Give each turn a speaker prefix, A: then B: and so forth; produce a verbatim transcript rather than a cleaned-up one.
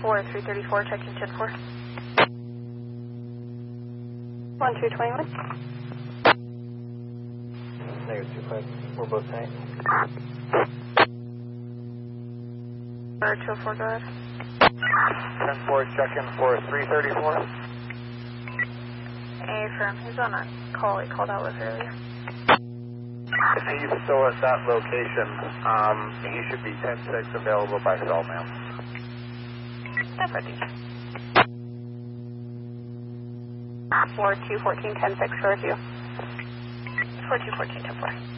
A: four three thirty-four, checking ten four.
B: one two twenty-one.
C: Negative two five, we're both tight.
A: Or two oh four, go ahead.
C: ten four, check in for three thirty-four.
A: A firm, he's on a call he called out with earlier.
C: If he's still at that location, um, he should be ten six available by cell, ma'am.
A: That's right.
B: four two one four ten six for a few.
A: four two one four ten four.